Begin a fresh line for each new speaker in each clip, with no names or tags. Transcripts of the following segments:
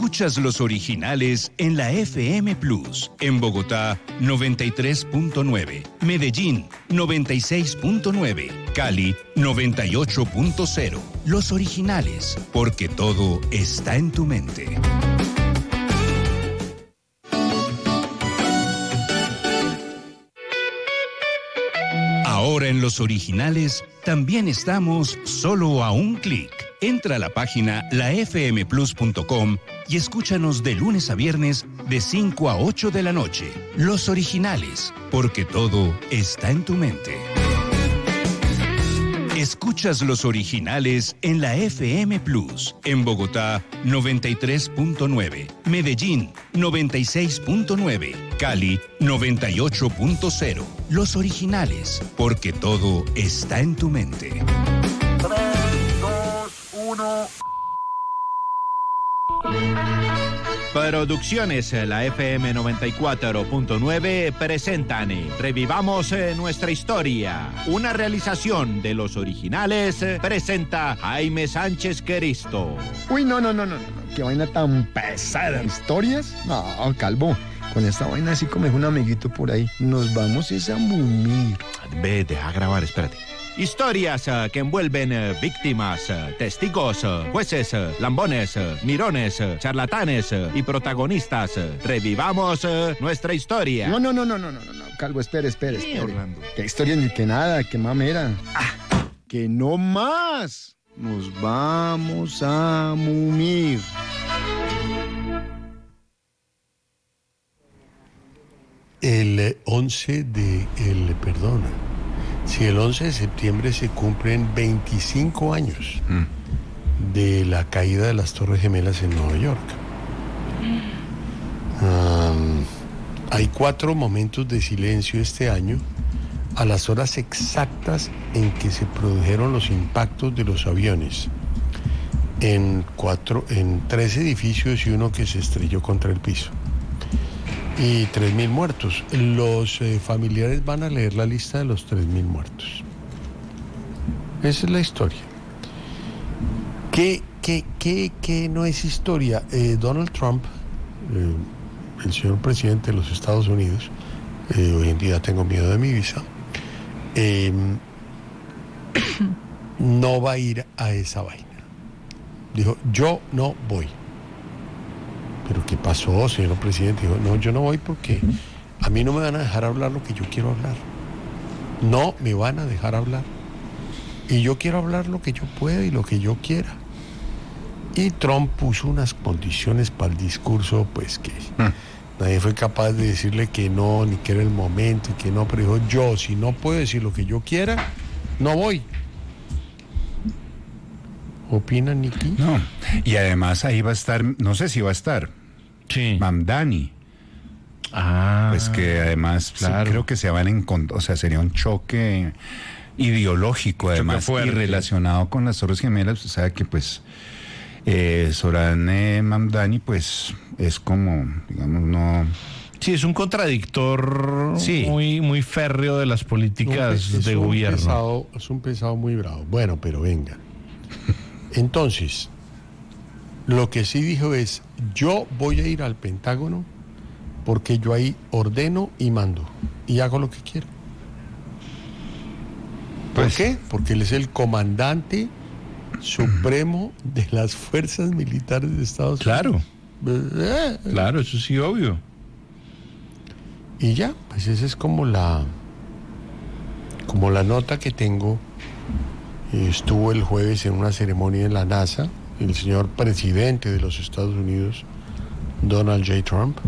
Escuchas los originales en la FM Plus. En Bogotá, 93.9. Medellín, 96.9. Cali, 98.0. Los originales, porque todo está en tu mente. Ahora en Los Originales también estamos solo a un clic. Entra a la página lafmplus.com y escúchanos de lunes a viernes de 5 a 8 de la noche. Los Originales, porque todo está en tu mente. Escuchas Los Originales en la FM Plus. En Bogotá, 93.9. Medellín, 96.9. Cali, 98.0. Los Originales, porque todo está en tu mente.
3, 2, 1...
Producciones La FM 94.9 presentan Revivamos nuestra historia. Una realización de Los Originales presenta Jaime Sánchez Queristo.
Uy, no. Qué vaina tan pesada. ¿Historias? No, Calvo. Con esta vaina así como dijo un amiguito por ahí, nos vamos a mumir.
Ve, deja grabar, espérate. Historias que envuelven víctimas, testigos, jueces, lambones, mirones, charlatanes y protagonistas. Revivamos nuestra historia.
No, Calvo, espere.
Orlando?
¿Qué historia ni que nada? ¿Qué mamera? Que no más. Nos vamos a mumir.
El 11 de septiembre se cumplen 25 años de la caída de las Torres Gemelas en Nueva York. Hay 4 momentos de silencio este año a las horas exactas en que se produjeron los impactos de los aviones en 3 edificios y uno que se estrelló contra el piso. Y 3.000 muertos. Los familiares van a leer la lista de los 3.000 muertos. Esa es la historia. ¿Qué no es historia? Donald Trump, el señor presidente de los Estados Unidos, hoy en día tengo miedo de mi visa, no va a ir a esa vaina. Dijo, yo no voy. ¿Pero qué pasó, señor presidente? Dijo, no, yo no voy porque a mí no me van a dejar hablar lo que yo quiero hablar. No me van a dejar hablar. Y yo quiero hablar lo que yo pueda y lo que yo quiera. Y Trump puso unas condiciones para el discurso, pues que nadie fue capaz de decirle que no, ni que era el momento, y que no, pero dijo, yo, si no puedo decir lo que yo quiera, no voy. ¿Opina, Nicky?
No, y además ahí va a estar, no sé si va a estar,
sí,
Mamdani. Pues que además
claro.
Sí, creo que se van o sea, sería un choque ideológico además
fuerte.
Y relacionado con las Torres Gemelas. O sea que pues Zohrán Mamdani pues es como, digamos, no...
Sí, es un contradictor muy férreo de las políticas de gobierno.
Es un pesado muy bravo. Bueno, pero venga. Entonces, lo que sí dijo es, yo voy a ir al Pentágono porque yo ahí ordeno y mando y hago lo que quiero. ¿Por qué? Porque él es el comandante supremo de las fuerzas militares de Estados Unidos.
Claro, eso sí, obvio.
Y ya, pues esa es como la nota que tengo. Estuvo el jueves en una ceremonia en la NASA, el señor presidente de los Estados Unidos, Donald J. Trump,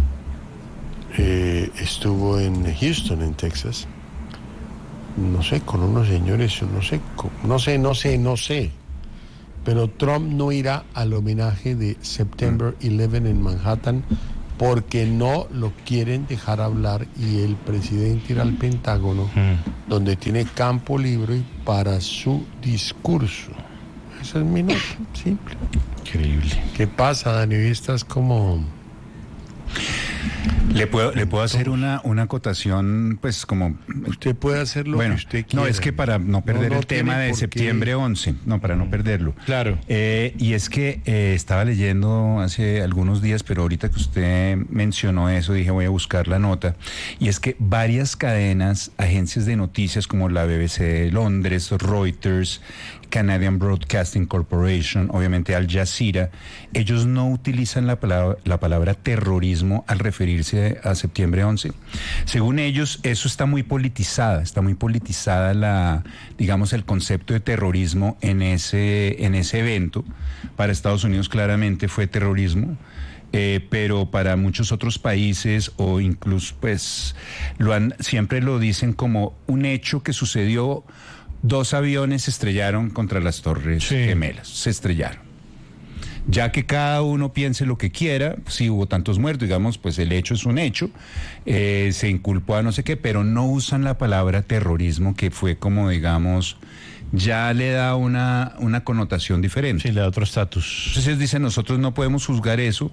estuvo en Houston, en Texas, no sé, con unos señores, no sé, pero Trump no irá al homenaje de September 11 en Manhattan porque no lo quieren dejar hablar y el presidente irá al Pentágono, donde tiene campo libre para su discurso. Esa es mi nota, simple.
Increíble.
¿Qué pasa, Dani? Hoy estás como...
Le puedo hacer una acotación, pues como...
Usted puede hacer lo que usted quiera.
No, es que para no perder el tema de septiembre 11, para no perderlo.
Claro.
Y es que estaba leyendo hace algunos días, pero ahorita que usted mencionó eso, dije voy a buscar la nota, y es que varias cadenas, agencias de noticias como la BBC de Londres, Reuters, Canadian Broadcasting Corporation, obviamente Al Jazeera, ellos no utilizan la palabra terrorismo al referirse a septiembre 11. Según ellos, eso está muy politizada digamos, el concepto de terrorismo en ese evento. Para Estados Unidos claramente fue terrorismo. Pero para muchos otros países o incluso pues siempre lo dicen como un hecho que sucedió. 2 aviones se estrellaron contra las Torres Gemelas, se estrellaron. Ya que cada uno piense lo que quiera, si hubo tantos muertos, digamos, pues el hecho es un hecho, se inculpó a no sé qué, pero no usan la palabra terrorismo, que fue como, digamos, ya le da una connotación diferente.
Sí, le da otro estatus.
Entonces dicen, nosotros no podemos juzgar eso,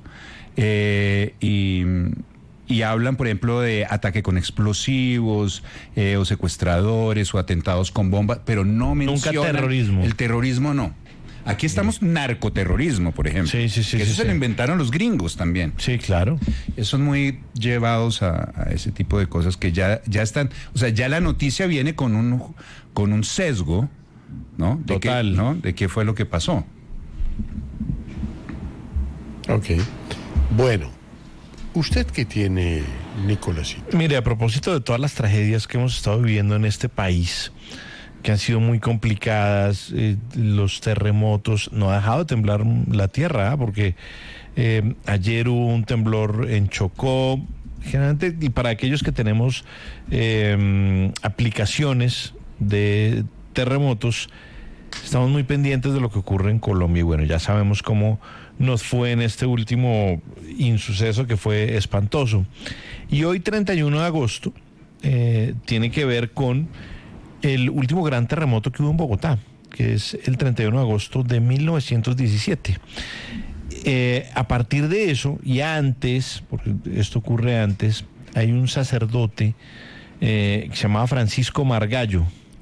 y hablan, por ejemplo, de ataque con explosivos, o secuestradores, o atentados con bombas, pero no mencionan...
Nunca terrorismo.
El terrorismo no. Aquí estamos narcoterrorismo, por ejemplo.
Sí.
Eso se lo inventaron los gringos también.
Sí, claro.
Son muy llevados a ese tipo de cosas que ya están... O sea, ya la noticia viene con un sesgo, ¿no?
Total.
De qué fue lo que pasó.
Ok. Bueno. ¿Usted qué tiene, Nicolásito?
Mire, a propósito de todas las tragedias que hemos estado viviendo en este país, que han sido muy complicadas, los terremotos, no ha dejado de temblar la tierra, porque ayer hubo un temblor en Chocó. Generalmente, y para aquellos que tenemos aplicaciones de terremotos, estamos muy pendientes de lo que ocurre en Colombia, y bueno, ya sabemos cómo nos fue en este último insuceso que fue espantoso. Y hoy, 31 de agosto, tiene que ver con el último gran terremoto que hubo en Bogotá, que es el 31 de agosto de 1917. A partir de eso, y antes, porque esto ocurre antes, hay un sacerdote que se llamaba Francisco Margallo,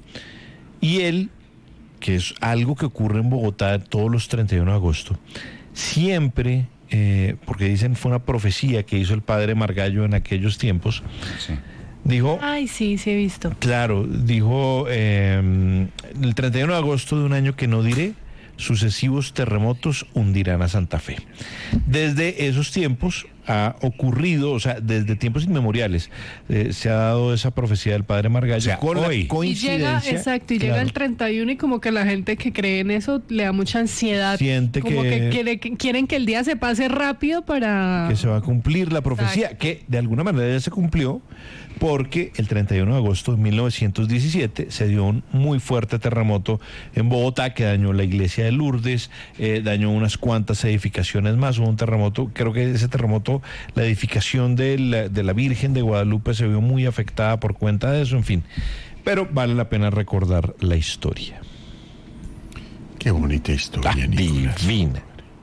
y él, que es algo que ocurre en Bogotá todos los 31 de agosto, siempre, porque dicen fue una profecía que hizo el padre Margallo en aquellos tiempos, dijo...
Ay, sí he visto.
Claro, dijo el 31 de agosto de un año que no diré, sucesivos terremotos hundirán a Santa Fe. Desde esos tiempos ha ocurrido, o sea, desde tiempos inmemoriales, se ha dado esa profecía del padre Margallo, o sea,
con
hoy,
la
coincidencia.
Y llega el 31 y como que la gente que cree en eso le da mucha ansiedad.
Siente
como que quieren que el día se pase rápido para...
Que se va a cumplir la profecía, que de alguna manera ya se cumplió, porque el 31 de agosto de 1917 se dio un muy fuerte terremoto en Bogotá que dañó la iglesia de Lourdes, dañó unas cuantas edificaciones más. Hubo un terremoto, creo que ese terremoto, la edificación de la Virgen de Guadalupe se vio muy afectada por cuenta de eso, en fin. Pero vale la pena recordar la historia.
Qué bonita historia, Nicolás.
Divina.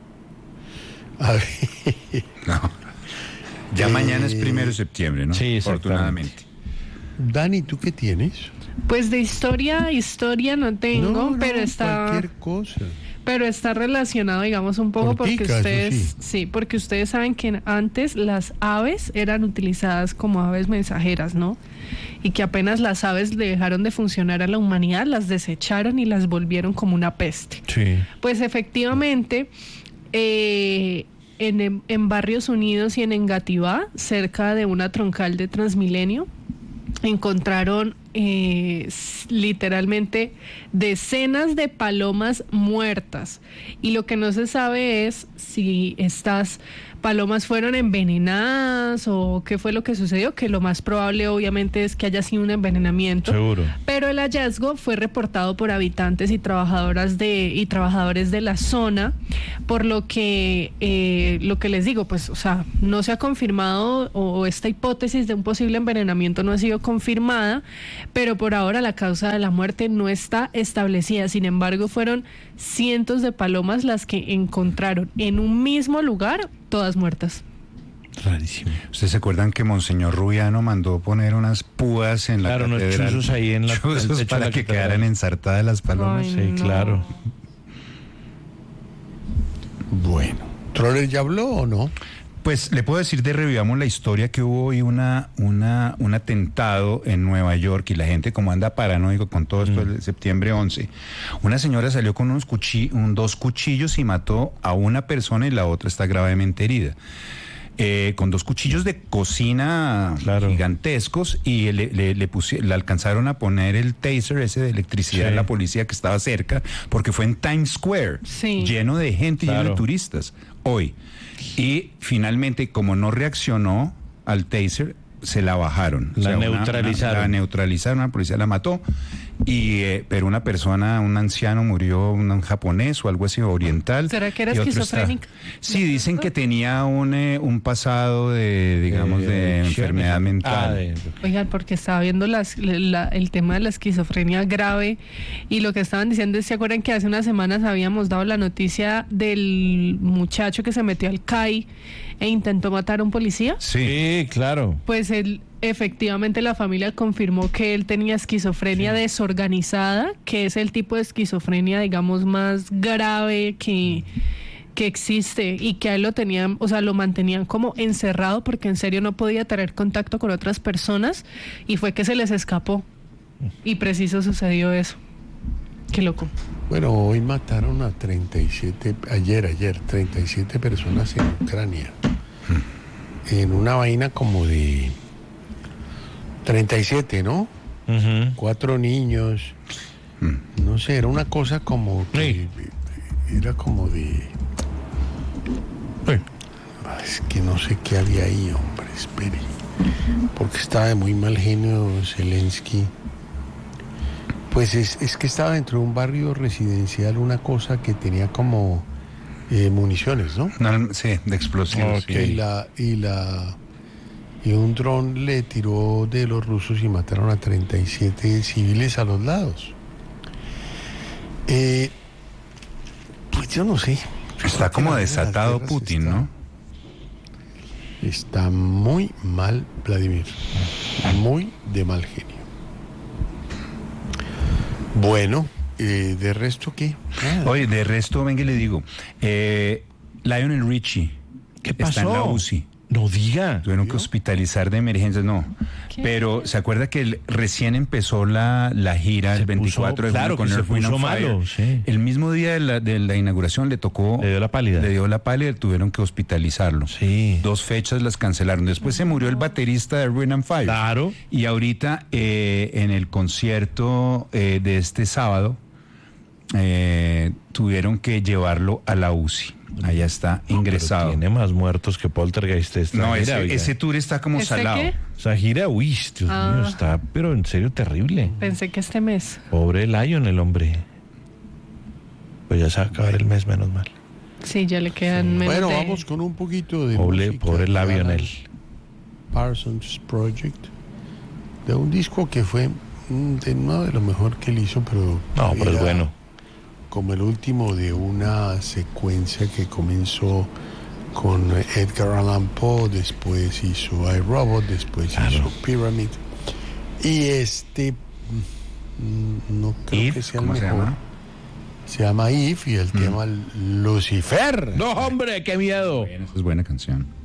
A ver.
No. Ya mañana es 1 de septiembre, ¿no?
Sí,
afortunadamente.
Dani, ¿tú qué tienes?
Pues de historia no tengo, pero está...
cualquier cosa.
Pero está relacionado, digamos, un poco
Cortica,
porque ustedes...
sí,
porque ustedes saben que antes las aves eran utilizadas como aves mensajeras, ¿no? Y que apenas las aves le dejaron de funcionar a la humanidad, las desecharon y las volvieron como una peste.
Sí.
Pues efectivamente... En Barrios Unidos y en Engativá, cerca de una troncal de Transmilenio, encontraron literalmente decenas de palomas muertas. Y lo que no se sabe es si estas palomas fueron envenenadas o qué fue lo que sucedió, que lo más probable obviamente es que haya sido un envenenamiento.
Seguro.
Pero el hallazgo fue reportado por habitantes y trabajadores de la zona, por lo que les digo, pues, o sea, no se ha confirmado, o esta hipótesis de un posible envenenamiento no ha sido confirmada, pero por ahora la causa de la muerte no está establecida. Sin embargo, fueron cientos de palomas las que encontraron en un mismo lugar, todas muertas.
Rarísimo.
¿Ustedes se acuerdan que Monseñor Rubiano mandó poner unas púas en la
Claro, unos
catedral?
chuzos ahí en la
Chuzos
el techo de
para
la
que
catedral.
quedaran ensartadas las palomas.
Ay,
Sí,
no.
claro.
Bueno, ¿Troller ya habló o no?
Pues le puedo decir revivamos la historia que hubo hoy un atentado en Nueva York y la gente como anda paranoico con todo esto del septiembre 11. Una señora salió con dos cuchillos y mató a una persona y la otra está gravemente herida. Con 2 cuchillos de cocina gigantescos y le alcanzaron a poner el taser ese de electricidad a la policía que estaba cerca porque fue en Times Square, lleno de gente, lleno de turistas, hoy. Y finalmente, como no reaccionó al taser, se la bajaron.
La neutralizaron.
La policía la mató. Pero una persona, un anciano murió, un japonés o algo así oriental.
¿Será que era
y otro
esquizofrénico?
Sí, dicen que tenía un pasado de enfermedad mental.
Oigan, porque estaba viendo el tema de la esquizofrenia grave y lo que estaban diciendo es, ¿se acuerdan que hace unas semanas habíamos dado la noticia del muchacho que se metió al CAI e intentó matar a un policía?
Sí, claro.
Pues efectivamente la familia confirmó que él tenía esquizofrenia desorganizada, que es el tipo de esquizofrenia, digamos, más grave que existe y que a él lo tenían, o sea, lo mantenían como encerrado porque en serio no podía tener contacto con otras personas y fue que se les escapó y preciso sucedió eso. Qué loco.
Bueno, hoy mataron a 37 personas en Ucrania. En una vaina como de 37, ¿no? 4 niños. No sé, era una cosa como que era como de... Es que no sé qué había ahí, hombre, espere. Porque estaba de muy mal genio Zelensky. Pues es que estaba dentro de un barrio residencial una cosa que tenía como municiones, ¿no?
Sí, de explosivos.
Y un dron le tiró de los rusos y mataron a 37 civiles a los lados. Pues yo no sé.
Está como desatado Putin, ¿no?
Está muy mal Vladimir. Muy de mal genio. Bueno, ¿de resto qué?
Oye, de resto, venga y le digo. Lionel Richie.
¿Qué pasó?
Está en la UCI.
No diga.
Tuvieron que hospitalizar de emergencia, no.
¿Qué?
Pero se acuerda que recién empezó la gira el 24 de junio con Earth, Wind and Fire.
Sí.
El mismo día de la inauguración le
dio la pálida.
Le dio la pálida y tuvieron que hospitalizarlo.
Sí.
2 fechas las cancelaron. Después se murió el baterista de Earth, Wind and Fire.
Claro.
Y ahorita en el concierto de este sábado tuvieron que llevarlo a la UCI. Allá está ingresado.
Tiene más muertos que Poltergeist.
No, ese tour está como
¿Este
salado.
qué?
Esa gira, uy, Dios mío, está, pero en serio terrible.
Pensé que este mes.
Pobre Lion, el hombre. Pues ya se va a acabar el mes, menos mal.
Sí, ya le quedan menos
Bueno,
de...
vamos con un poquito de
Pobre
música.
Lionel.
Parsons Project, de un disco que fue no de lo mejor que él hizo, pero
No, pero es
era
bueno.
como el último de una secuencia que comenzó con Edgar Allan Poe, después hizo iRobot, después hizo Pyramid, y no creo
Eve,
que sea el
¿cómo
mejor.
se llama?
Se llama Eve y el tema Lucifer.
No, hombre, qué miedo.
Bueno, esa es buena canción.